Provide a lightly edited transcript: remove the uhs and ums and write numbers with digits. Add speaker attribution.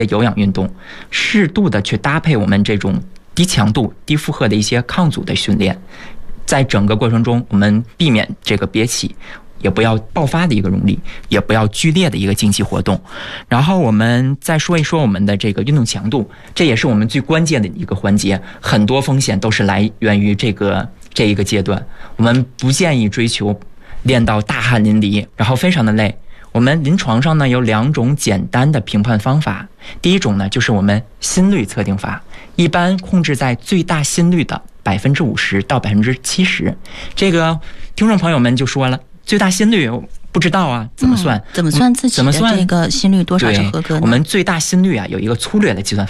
Speaker 1: 有氧运动，适度的去搭配我们这种低强度、低负荷的一些抗阻的训练，在整个过程中，我们避免这个憋气，也不要爆发的一个用力，也不要剧烈的一个竞技活动。然后我们再说一说我们的这个运动强度，这也是我们最关键的一个环节，很多风险都是来源于这一个阶段。我们不建议追求练到大汗淋漓，然后非常的累。我们临床上呢有2种简单的评判方法，第一种呢就是我们心率测定法，一般控制在最大心率的50%到70%。这个听众朋友们就说了，最大心率不知道啊，怎么算？
Speaker 2: 怎么算自己的这个心率多少是合格呢？
Speaker 1: 我们最大心率啊有一个粗略的计算